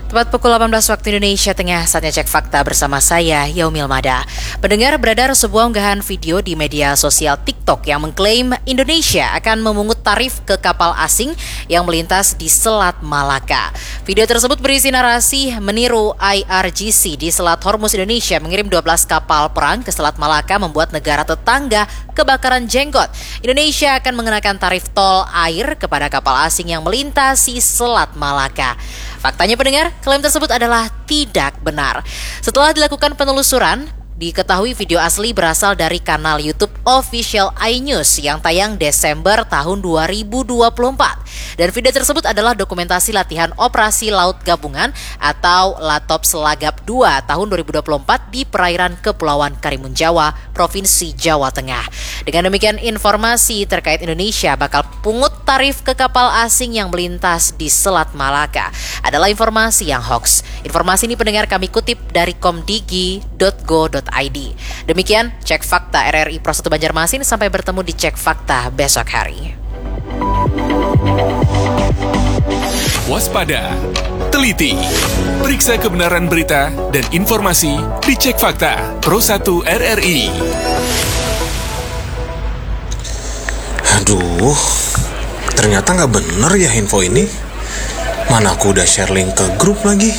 Tepat pukul 18 waktu Indonesia Tengah, saatnya cek fakta bersama saya, Yaumil Mada. Pendengar, beredar sebuah unggahan video di media sosial TikTok yang mengklaim Indonesia akan memungut tarif ke kapal asing yang melintas di Selat Malaka. Video tersebut berisi narasi meniru IRGC di Selat Hormuz Indonesia mengirim 12 kapal perang ke Selat Malaka membuat negara tetangga kebakaran jenggot. Indonesia akan mengenakan tarif tol air kepada kapal asing yang melintasi Selat Malaka. Faktanya pendengar, klaim tersebut adalah tidak benar. Setelah dilakukan penelusuran, diketahui video asli berasal dari kanal YouTube Official iNews yang tayang Desember tahun 2024. Dan video tersebut adalah dokumentasi latihan Operasi Laut Gabungan atau Latop Selagap 2 tahun 2024 di perairan Kepulauan Karimun Jawa, Provinsi Jawa Tengah. Dengan demikian, informasi terkait Indonesia bakal pungut tarif ke kapal asing yang melintas di Selat Malaka adalah informasi yang hoax. Informasi ini pendengar kami kutip dari komdigi.go.id. Demikian Cek Fakta RRI Pro 1 Banjarmasin, sampai bertemu di Cek Fakta besok hari. Waspada, teliti, periksa kebenaran berita dan informasi di Cek Fakta Pro 1 RRI. Aduh, ternyata nggak bener ya info ini. Mana aku udah share link ke grup lagi.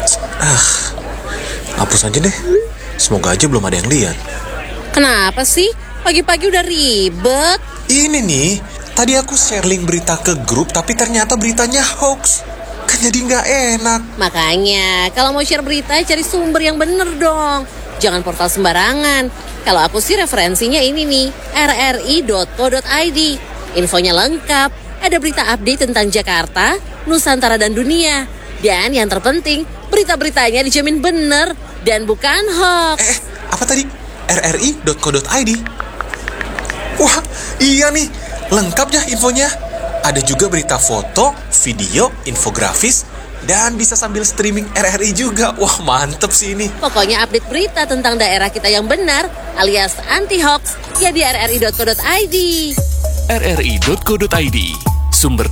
Hapus aja deh. Semoga aja belum ada yang lihat. Kenapa sih? Pagi-pagi udah ribet. Ini nih, tadi aku share link berita ke grup tapi ternyata beritanya hoax. Kan jadi nggak enak. Makanya, kalau mau share berita cari sumber yang bener dong. Jangan portal sembarangan. Kalau aku sih referensinya ini nih, rri.co.id. Infonya lengkap, ada berita update tentang Jakarta, Nusantara dan dunia. Dan yang terpenting, berita-beritanya dijamin bener dan bukan hoax. Apa tadi? rri.co.id. Wah, iya nih, lengkap ya infonya. Ada juga berita foto, video, infografis, dan bisa sambil streaming RRI juga. Wah, mantep sih ini. Pokoknya update berita tentang daerah kita yang benar alias anti-hoax ya di rri.co.id. rri.co.id, sumber